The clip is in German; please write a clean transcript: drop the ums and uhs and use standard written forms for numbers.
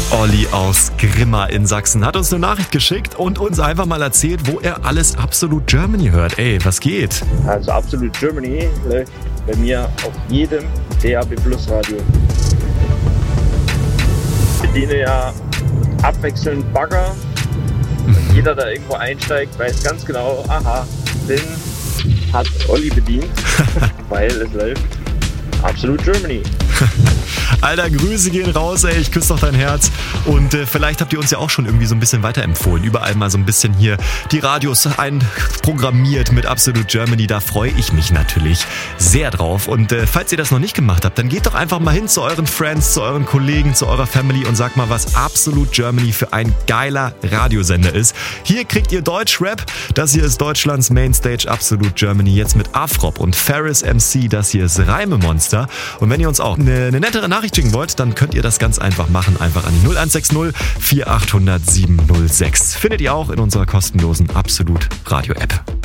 Olli aus Grimma in Sachsen hat uns eine Nachricht geschickt und uns einfach mal erzählt, wo er alles Absolut Germany hört. Ey, was geht? Also Absolut Germany läuft bei mir auf jedem DAB+ Radio. Ich bediene ja abwechselnd Bagger. Und jeder, der irgendwo einsteigt, weiß ganz genau, aha, den hat Olli bedient, weil es läuft Absolut Germany. Alter, Grüße gehen raus, ey, ich küsse doch dein Herz. Und vielleicht habt ihr uns ja auch schon irgendwie so ein bisschen weiterempfohlen. Überall mal so ein bisschen hier die Radios einprogrammiert mit Absolut Germany. Da freue ich mich natürlich sehr drauf. Und falls ihr das noch nicht gemacht habt, dann geht doch einfach mal hin zu euren Friends, zu euren Kollegen, zu eurer Family und sagt mal, was Absolut Germany für ein geiler Radiosender ist. Hier kriegt ihr Deutschrap. Das hier ist Deutschlands Mainstage Absolut Germany. Jetzt mit Afrop und Ferris MC. Das hier ist Reimemonster. Und wenn ihr uns auch eine nettere Nachricht schicken wollt, dann könnt ihr das ganz einfach machen. Einfach an die 0160 4800 706. Findet ihr auch in unserer kostenlosen Absolut Radio App.